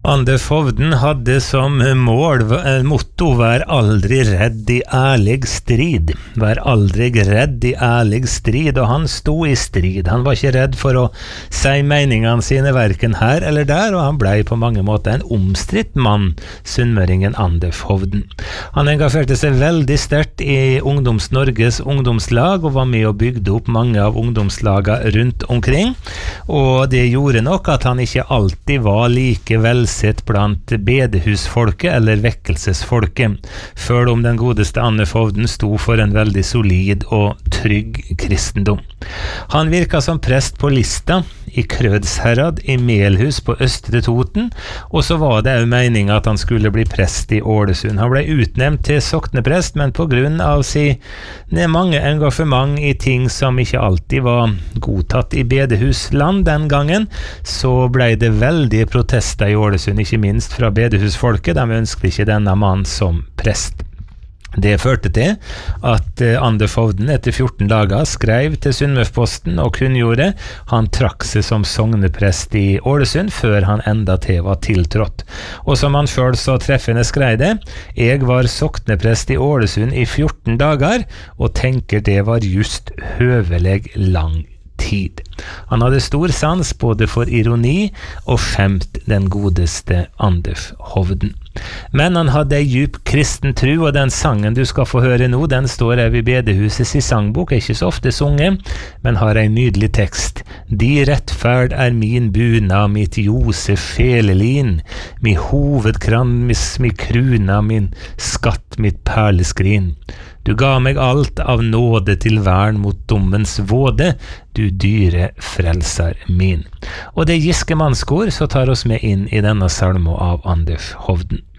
Anders Hovden hadde som motto «Vær aldri redd i ærlig strid». Vær aldri redd i ærlig strid, og han sto i strid. Han var ikke redd for å si meningene sine hverken her eller der, og han ble på mange måter en omstridt mann, sunnmøringen Anders Hovden. Han engasjerte seg veldig sterkt i Ungdoms-Norges ungdomslag, og var med og bygde opp mange av ungdomslaga rundt omkring, og det gjorde nok at han ikke alltid var like velsett blant bedehusfolket eller vekkelsesfolket, selv om den godeste Anders Hovden sto for en veldig solid og trygg kristendom. Han virket som prest på Lista, i Krødsherad, i Melhus på Østre Toten, og så var det jo meningen at han skulle bli prest i Ålesund. Han ble utnevnt til sokneprest, men på grunn av mange engasjement i ting som ikke alltid var godtatt i bedehusland den gangen, så ble det veldige protester i Ålesund, ikke minst fra bedehusfolket. De ønsket ikke denne mannen som prest. Det førte til at Anders Hovden etter 14 dager skrev til Sunnmørsposten og kunngjorde han trakk seg som sogneprest i Ålesund før han enda til var tiltrådt. Og som han selv så treffende skrev det, «Jeg var sogneprest i Ålesund i 14 dager, og tenker det var just høvelig lang tid». Han hadde stor sans både for ironi og skjemt, den godeste Anders Hovden. Men han hadde en djup kristen tro, og den sangen du skal få høre nå, den står her i bedehusets sangbok, er ikke så ofte sunget, men har en nydelig tekst. «Di rettferd min buna, mitt Josef felelin, mi hovedkran, mi kruna, min skatt, mitt perleskrin. Du ga meg alt av nåde til vern mot dommens våde, du dyre frelser min». Og det giske mannskor så tar oss med inn i denne salmo av Anders Hovden.